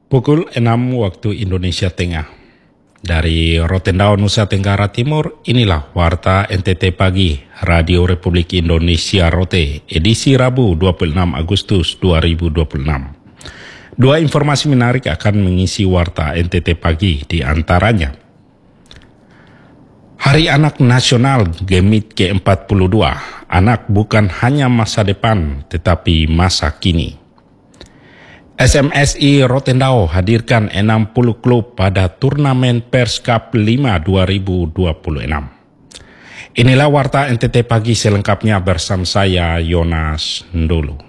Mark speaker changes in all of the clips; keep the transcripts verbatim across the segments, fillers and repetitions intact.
Speaker 1: Pukul enam waktu Indonesia Tengah. Dari Rotendao, Nusa Tenggara Timur, inilah Warta N T T Pagi, Radio Republik Indonesia Rote, edisi Rabu dua puluh enam Agustus dua ribu dua puluh enam. Dua informasi menarik akan mengisi Warta N T T Pagi, di antaranya Hari Anak Nasional G M I T ke empat puluh dua, anak bukan hanya masa depan tetapi masa kini. S M S I Rotendao hadirkan enam puluh klub pada turnamen Pers Cup lima dua ribu dua puluh enam. Inilah Warta N T T Pagi selengkapnya bersama saya, Yonas Ndulu.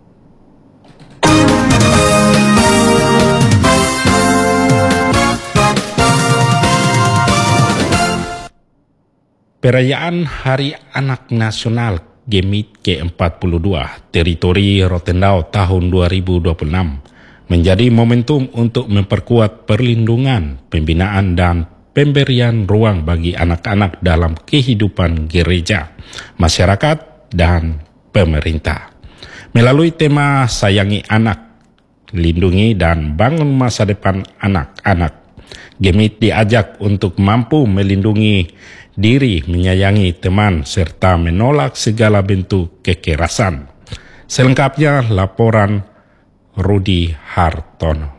Speaker 1: Perayaan Hari Anak Nasional G M I T ke empat puluh dua teritori Rotendao tahun dua ribu dua puluh enam menjadi momentum untuk memperkuat perlindungan, pembinaan dan pemberian ruang bagi anak-anak dalam kehidupan gereja, masyarakat dan pemerintah. Melalui tema Sayangi Anak, Lindungi dan Bangun Masa Depan Anak-anak, G M I T diajak untuk mampu melindungi diri, menyayangi teman, serta menolak segala bentuk kekerasan. Selengkapnya laporan Rudi Hartono.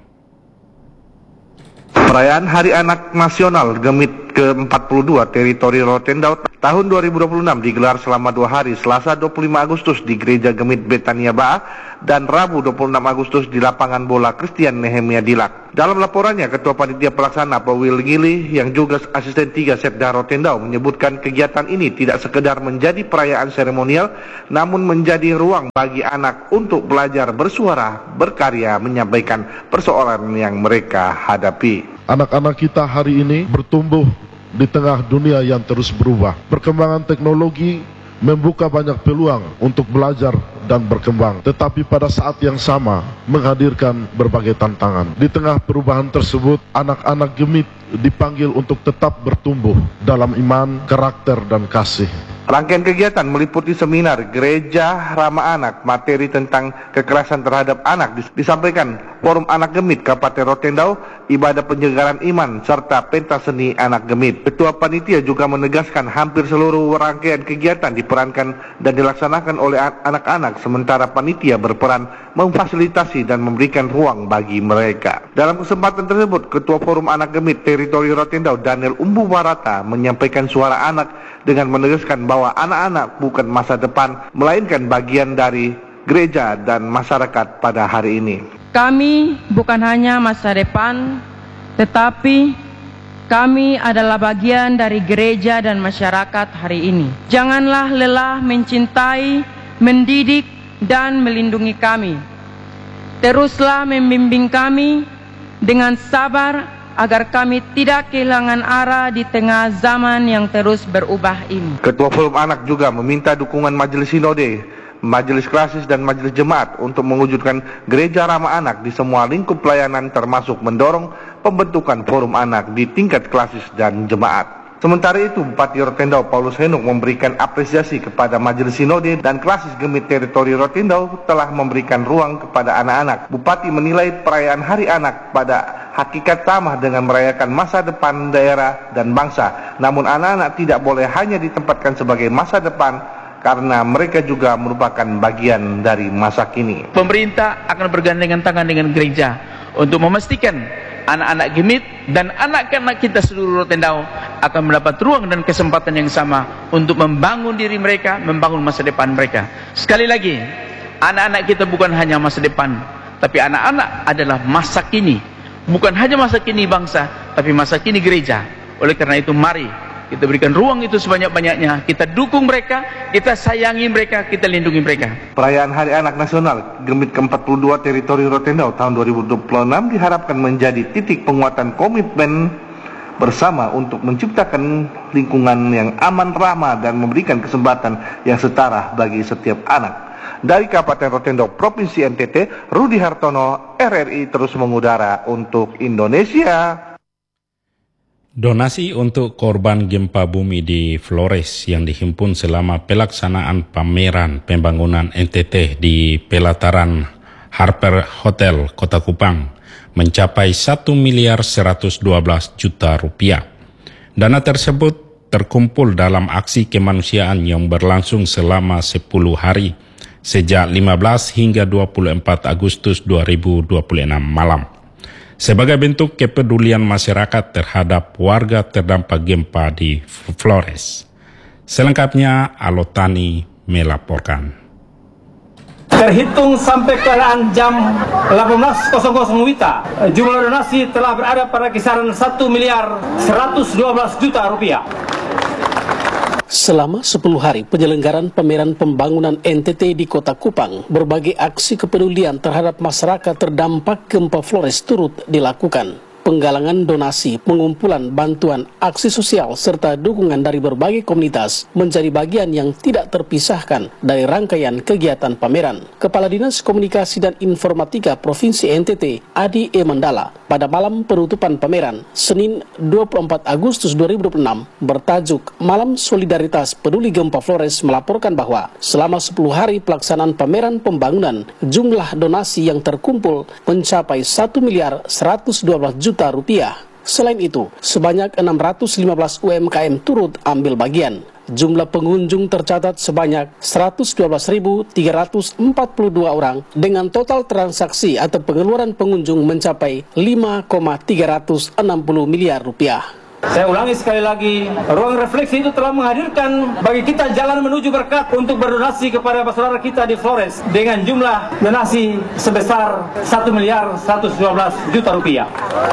Speaker 2: Perayaan Hari Anak Nasional G M I T ke empat puluh dua teritori Rotendao tahun dua ribu dua puluh enam digelar selama dua hari, Selasa dua puluh lima Agustus di Gereja G M I T Betania Baa dan Rabu dua puluh enam Agustus di Lapangan Bola Christian Nehemia Dilak. Dalam laporannya, Ketua Panitia Pelaksana Pak Will Gili yang juga Asisten tiga Setda Rotendao menyebutkan kegiatan ini tidak sekedar menjadi perayaan seremonial, namun menjadi ruang bagi anak untuk belajar bersuara, berkarya, menyampaikan persoalan yang mereka hadapi.
Speaker 3: Anak-anak kita hari ini bertumbuh di tengah dunia yang terus berubah. Perkembangan teknologi membuka banyak peluang untuk belajar dan berkembang, tetapi pada saat yang sama menghadirkan berbagai tantangan. Di tengah perubahan tersebut, anak-anak G M I T dipanggil untuk tetap bertumbuh dalam iman, karakter, dan kasih.
Speaker 2: Rangkaian kegiatan meliputi seminar Gereja Ramah Anak, materi tentang kekerasan terhadap anak disampaikan Forum Anak G M I T Kabupaten Rotendao, ibadah penyegaran iman, serta pentas seni anak G M I T. Ketua Panitia juga menegaskan hampir seluruh rangkaian kegiatan diperankan dan dilaksanakan oleh anak-anak, sementara panitia berperan memfasilitasi dan memberikan ruang bagi mereka. Dalam kesempatan tersebut, Ketua Forum Anak G M I T Teritori Rotendao, Daniel Umbu Barata, menyampaikan suara anak dengan menegaskan bahwa anak-anak bukan masa depan, melainkan bagian dari gereja dan masyarakat pada hari ini.
Speaker 4: Kami bukan hanya masa depan, tetapi kami adalah bagian dari gereja dan masyarakat hari ini. Janganlah lelah mencintai, mendidik, dan melindungi kami. Teruslah membimbing kami dengan sabar agar kami tidak kehilangan arah di tengah zaman yang terus berubah ini.
Speaker 2: Ketua Forum Anak juga meminta dukungan Majelis Sinode, Majelis Klasis dan Majelis Jemaat untuk mewujudkan gereja ramah anak di semua lingkup pelayanan, termasuk mendorong pembentukan Forum Anak di tingkat klasis dan jemaat. Sementara itu, Bupati Rotendao Paulus Henuk memberikan apresiasi kepada Majelis Sinode dan Klasis G M I T Teritori Rotendao telah memberikan ruang kepada anak-anak. Bupati menilai perayaan Hari Anak pada hakikat sama dengan merayakan masa depan daerah dan bangsa. Namun anak-anak tidak boleh hanya ditempatkan sebagai masa depan, karena mereka juga merupakan bagian dari masa kini.
Speaker 5: Pemerintah akan bergandengan tangan dengan gereja untuk memastikan anak-anak G M I T dan anak-anak kita seluruh Rotendao akan mendapat ruang dan kesempatan yang sama untuk membangun diri mereka, membangun masa depan mereka. Sekali lagi, anak-anak kita bukan hanya masa depan, tapi anak-anak adalah masa kini. Bukan hanya masa kini bangsa, tapi masa kini gereja. Oleh karena itu, mari kita berikan ruang itu sebanyak-banyaknya. Kita dukung mereka, kita sayangi mereka, kita lindungi mereka.
Speaker 2: Perayaan Hari Anak Nasional G M I T ke empat puluh dua Teritori Rotendao tahun dua ribu dua puluh enam diharapkan menjadi titik penguatan komitmen bersama untuk menciptakan lingkungan yang aman, ramah, dan memberikan kesempatan yang setara bagi setiap anak. Dari Kabupaten Rotendao, Provinsi N T T, Rudi Hartono, R R I terus mengudara untuk Indonesia.
Speaker 1: Donasi untuk korban gempa bumi di Flores yang dihimpun selama pelaksanaan pameran pembangunan N T T di pelataran Harper Hotel Kota Kupang mencapai satu miliar seratus dua belas juta rupiah. Dana tersebut terkumpul dalam aksi kemanusiaan yang berlangsung selama sepuluh hari, sejak lima belas hingga dua puluh empat Agustus dua ribu dua puluh enam malam. Sebagai bentuk kepedulian masyarakat terhadap warga terdampak gempa di Flores. Selengkapnya, Alotani melaporkan.
Speaker 6: Terhitung sampai keadaan jam delapan belas W I T A, jumlah donasi telah berada pada kisaran satu miliar seratus dua belas juta rupiah.
Speaker 7: Selama sepuluh hari penyelenggaraan pameran pembangunan N T T di Kota Kupang, berbagai aksi kepedulian terhadap masyarakat terdampak gempa Flores turut dilakukan. Penggalangan donasi, pengumpulan bantuan, aksi sosial, serta dukungan dari berbagai komunitas menjadi bagian yang tidak terpisahkan dari rangkaian kegiatan pameran. Kepala Dinas Komunikasi dan Informatika Provinsi N T T, Adi E. Mandala, pada malam penutupan pameran, Senin dua puluh empat Agustus dua ribu dua puluh enam, bertajuk Malam Solidaritas Peduli Gempa Flores, melaporkan bahwa selama sepuluh hari pelaksanaan pameran pembangunan, jumlah donasi yang terkumpul mencapai satu miliar seratus dua belas juta rupiah. Selain itu, sebanyak enam ratus lima belas U M K M turut ambil bagian. Jumlah pengunjung tercatat sebanyak seratus dua belas ribu tiga ratus empat puluh dua orang dengan total transaksi atau pengeluaran pengunjung mencapai lima koma tiga enam nol miliar rupiah.
Speaker 6: Saya ulangi sekali lagi, ruang refleksi itu telah menghadirkan bagi kita jalan menuju berkat untuk berdonasi kepada saudara kita di Flores dengan jumlah donasi sebesar satu miliar seratus dua belas juta rupiah.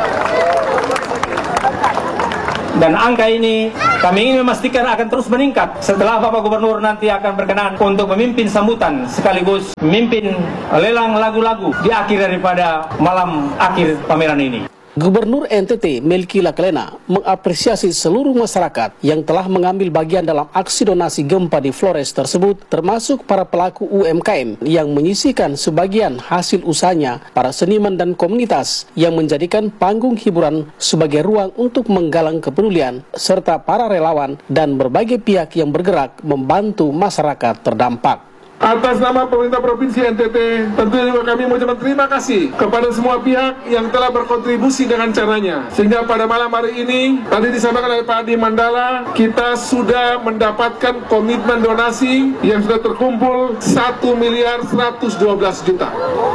Speaker 6: Dan angka ini kami ingin memastikan akan terus meningkat setelah Bapak Gubernur nanti akan berkenan untuk memimpin sambutan sekaligus memimpin lelang lagu-lagu di akhir daripada malam akhir pameran ini.
Speaker 7: Gubernur N T T Melki Laklena mengapresiasi seluruh masyarakat yang telah mengambil bagian dalam aksi donasi gempa di Flores tersebut, termasuk para pelaku U M K M yang menyisihkan sebagian hasil usahanya, para seniman dan komunitas yang menjadikan panggung hiburan sebagai ruang untuk menggalang kepedulian, serta para relawan dan berbagai pihak yang bergerak membantu masyarakat terdampak.
Speaker 8: Atas nama pemerintah Provinsi N T T, tentunya juga kami mengucapkan terima kasih kepada semua pihak yang telah berkontribusi dengan caranya. Sehingga pada malam hari ini, tadi disampaikan oleh Pak Adi Mandala, kita sudah mendapatkan komitmen donasi yang sudah terkumpul satu miliar seratus dua belas juta.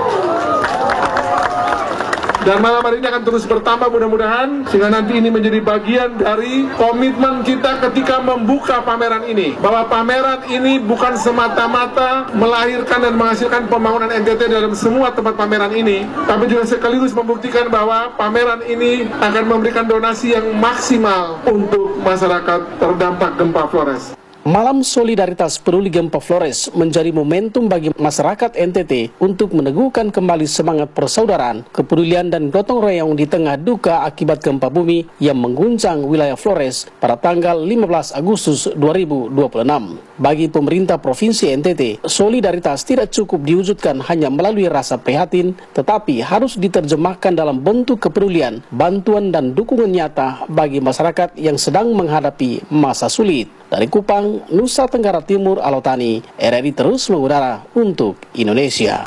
Speaker 8: Dan malam hari ini akan terus bertambah mudah-mudahan, sehingga nanti ini menjadi bagian dari komitmen kita ketika membuka pameran ini. Bahwa pameran ini bukan semata-mata melahirkan dan menghasilkan pembangunan N T T dalam semua tempat pameran ini, tapi juga sekaligus membuktikan bahwa pameran ini akan memberikan donasi yang maksimal untuk masyarakat terdampak gempa Flores.
Speaker 7: Malam Solidaritas Peduli Gempa Flores menjadi momentum bagi masyarakat N T T untuk meneguhkan kembali semangat persaudaraan, kepedulian dan gotong royong di tengah duka akibat gempa bumi yang mengguncang wilayah Flores pada tanggal lima belas Agustus dua ribu dua puluh enam. Bagi pemerintah Provinsi N T T, solidaritas tidak cukup diwujudkan hanya melalui rasa prihatin, tetapi harus diterjemahkan dalam bentuk kepedulian, bantuan dan dukungan nyata bagi masyarakat yang sedang menghadapi masa sulit. Dari Kupang, Nusa Tenggara Timur, Alotani, R R I terus mengudara untuk Indonesia.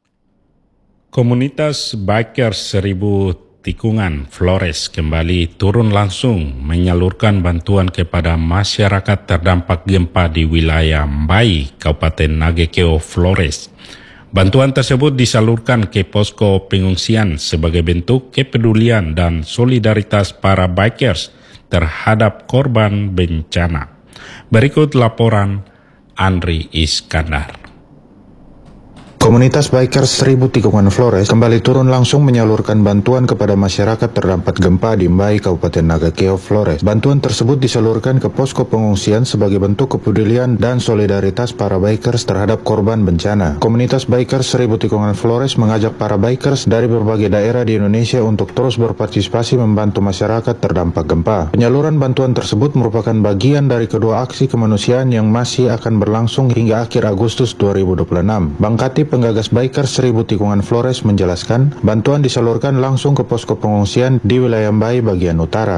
Speaker 1: Komunitas Bikers Seribu Tikungan Flores kembali turun langsung menyalurkan bantuan kepada masyarakat terdampak gempa di wilayah Mbai, Kabupaten Nagekeo, Flores. Bantuan tersebut disalurkan ke posko pengungsian sebagai bentuk kepedulian dan solidaritas para bikers terhadap korban bencana. Berikut laporan Andri Iskandar.
Speaker 9: Komunitas Bikers Seribu Tikungan Flores kembali turun langsung menyalurkan bantuan kepada masyarakat terdampak gempa di Mbai, Kabupaten Nagekeo, Flores. Bantuan tersebut disalurkan ke posko pengungsian sebagai bentuk kepedulian dan solidaritas para bikers terhadap korban bencana. Komunitas Bikers Seribu Tikungan Flores mengajak para bikers dari berbagai daerah di Indonesia untuk terus berpartisipasi membantu masyarakat terdampak gempa. Penyaluran bantuan tersebut merupakan bagian dari kedua aksi kemanusiaan yang masih akan berlangsung hingga akhir Agustus dua ribu dua puluh enam. Bang Katip, penggagas Bikers Seribu Tikungan Flores, menjelaskan bantuan disalurkan langsung ke posko pengungsian di wilayah Mbai bagian utara.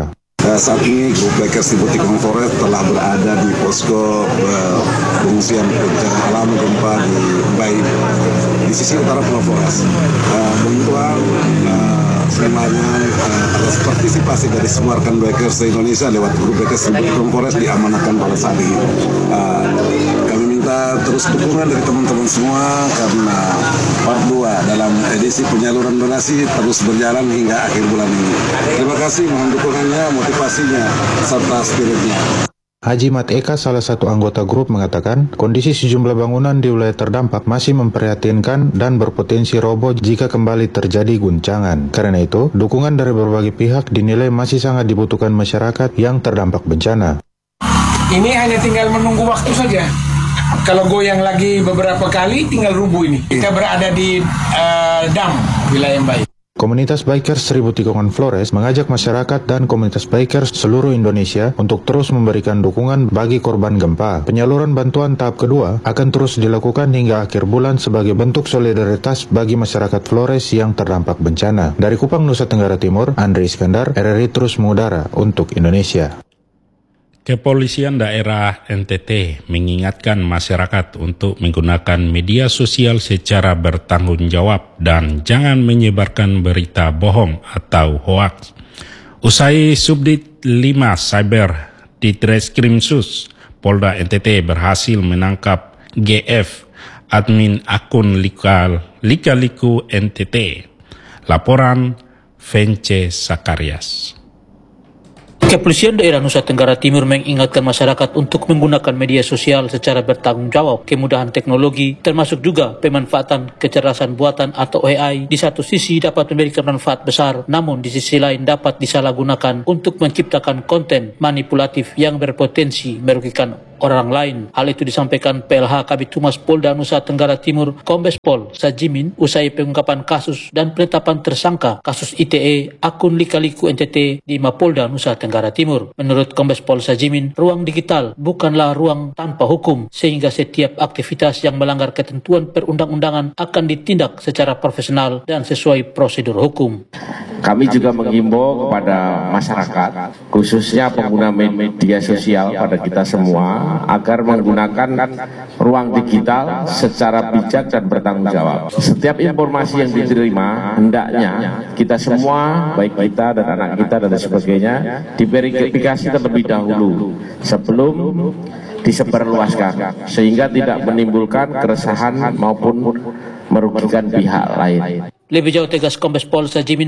Speaker 10: Uh, saat ini Grup Bikers Seribu Tikungan Flores telah berada di posko uh, pengungsian bencana alam gempa di Mbai di sisi utara Pulau Flores. Uh, bantuan uh, semuanya uh, atas partisipasi dari semua rekan Bikers Indonesia lewat Grup Bikers Seribu Tikungan Flores diamanahkan pada saat ini. Uh, kami minta terus dukungan dari teman-teman semua karena part dua dalam edisi penyaluran donasi terus berjalan hingga akhir bulan ini. Terima kasih, mohon dukungannya, motivasinya, serta spiritnya.
Speaker 9: Haji Mat Eka, salah satu anggota grup, mengatakan kondisi sejumlah bangunan di wilayah terdampak masih memprihatinkan dan berpotensi roboh jika kembali terjadi guncangan. Karena itu, dukungan dari berbagai pihak dinilai masih sangat dibutuhkan masyarakat yang terdampak bencana.
Speaker 11: Ini hanya tinggal menunggu waktu saja. Kalau goyang lagi beberapa kali, tinggal rubuh ini. Kita berada di uh, dam wilayah Mbai.
Speaker 9: Komunitas Bikers Seribu Tikungan Flores mengajak masyarakat dan komunitas bikers seluruh Indonesia untuk terus memberikan dukungan bagi korban gempa. Penyaluran bantuan tahap kedua akan terus dilakukan hingga akhir bulan sebagai bentuk solidaritas bagi masyarakat Flores yang terdampak bencana. Dari Kupang, Nusa Tenggara Timur, Andri Iskandar, R R I terus mengudara untuk Indonesia.
Speaker 1: Kepolisian daerah N T T mengingatkan masyarakat untuk menggunakan media sosial secara bertanggung jawab dan jangan menyebarkan berita bohong atau hoaks. Usai Subdit lima Cyber di Treskrimsus, Polda N T T berhasil menangkap G F, admin akun Lika, Lika Liku N T T. Laporan Vence Sakarias.
Speaker 12: Kepolisian daerah Nusa Tenggara Timur mengingatkan masyarakat untuk menggunakan media sosial secara bertanggung jawab. Kemudahan teknologi, termasuk juga pemanfaatan kecerdasan buatan atau A I, di satu sisi dapat memberikan manfaat besar, namun di sisi lain dapat disalahgunakan untuk menciptakan konten manipulatif yang berpotensi merugikan orang lain. Hal itu disampaikan P L H Kabid Humas Polda Nusa Tenggara Timur Kombes Pol Sajimin usai pengungkapan kasus dan penetapan tersangka kasus I T E akun Lika Liku N T T di Mapolda Nusa Tenggara Timur. Menurut Kombes Pol Sajimin, ruang digital bukanlah ruang tanpa hukum, sehingga setiap aktivitas yang melanggar ketentuan perundang-undangan akan ditindak secara profesional dan sesuai prosedur hukum.
Speaker 13: Kami juga menghimbau kepada masyarakat, khususnya pengguna media sosial pada kita semua, agar menggunakan ruang digital secara bijak dan bertanggung jawab. Setiap informasi yang diterima, hendaknya kita semua, baik kita dan anak kita dan sebagainya, diverifikasi terlebih dahulu sebelum disebarluaskan, sehingga tidak menimbulkan keresahan maupun merugikan pihak lain.
Speaker 12: Lebih jauh tegas Kombes Pol Sajimin